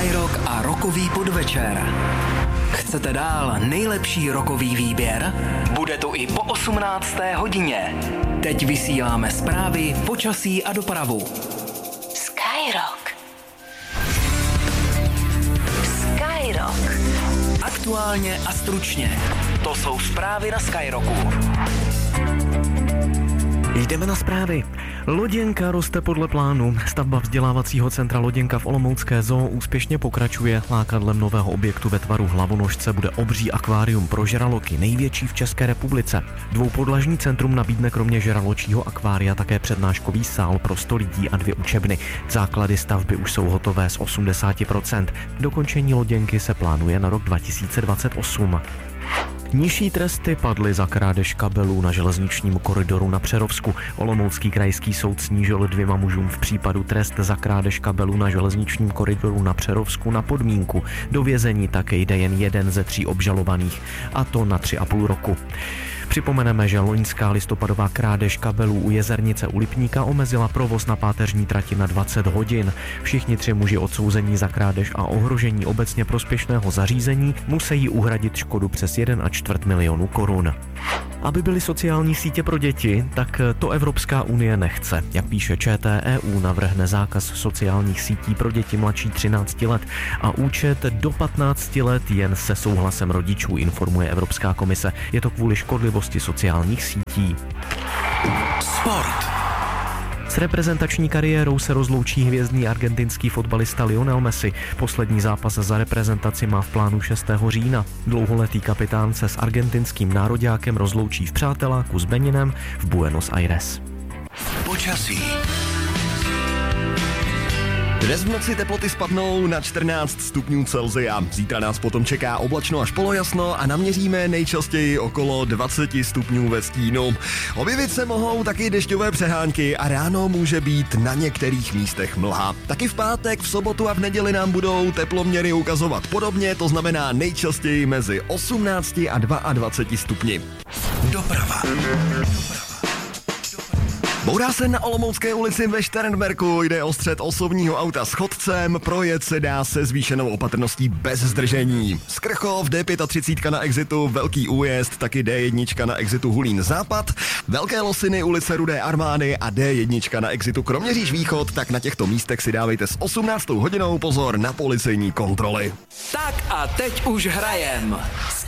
Skyrock a rockový podvečer. Chcete dál nejlepší rockový výběr? Bude to i po 18. hodině. Teď vysíláme zprávy, počasí a dopravu. Skyrock. Skyrock. Aktuálně a stručně. To jsou zprávy na Skyrocku. Jdeme na zprávy. Loděnka roste podle plánu. Stavba vzdělávacího centra Loděnka v Olomoucké zoo úspěšně pokračuje. Lákadlem nového objektu ve tvaru hlavonožce bude obří akvárium pro žraloky, největší v České republice. Dvoupodlažní centrum nabídne kromě žraločího akvária také přednáškový sál pro 100 lidí a 2 učebny. Základy stavby už jsou hotové z 80%. Dokončení Loděnky se plánuje na rok 2028. Nižší tresty padly za krádež kabelů na železničním koridoru na Přerovsku. Olomoucký krajský soud snížil 2 mužům v případu trest za krádež kabelů na železničním koridoru na Přerovsku na podmínku. Do vězení také jde jen 1 ze 3 obžalovaných, a to na 3,5 roku. Připomeneme, že loňská listopadová krádež kabelů u Jezernice u Lipníka omezila provoz na páteřní trati na 20 hodin. Všichni 3 muži odsouzení za krádež a ohrožení obecně prospěšného zařízení musí uhradit škodu přes 1,25 milionu korun. Aby byly sociální sítě pro děti, tak to Evropská unie nechce. Jak píše ČT, navrhne zákaz sociálních sítí pro děti mladší 13 let a účet do 15 let jen se souhlasem rodičů, informuje Evropská komise. Je to kvůli škodlivosti sociálních sítí. Sport. S reprezentační kariérou se rozloučí hvězdný argentinský fotbalista Lionel Messi. Poslední zápas za reprezentaci má v plánu 6. října. Dlouholetý kapitán se s argentinským nároďákem rozloučí v přáteláku s Beninem v Buenos Aires. Počasí. Dnes v noci teploty spadnou na 14 stupňů Celsia. Zítra nás potom čeká oblačno až polojasno a naměříme nejčastěji okolo 20 stupňů ve stínu. Objevit se mohou taky dešťové přehánky a ráno může být na některých místech mlha. Taky v pátek, v sobotu a v neděli nám budou teploměry ukazovat podobně, to znamená nejčastěji mezi 18 a 22 stupni. Doprava. Bourá se na Olomoucké ulici ve Šternberku, jde o střet osobního auta s chodcem, projet se dá se zvýšenou opatrností bez zdržení. Skrchov, D35 na exitu Velký Újezd, taky D1 na exitu Hulín Západ, Velké Losiny, ulice Rudé armády a D1 na exitu Kroměříž Východ, tak na těchto místech si dávejte s 18. hodinou pozor na policejní kontroly. Tak a teď už hrajem.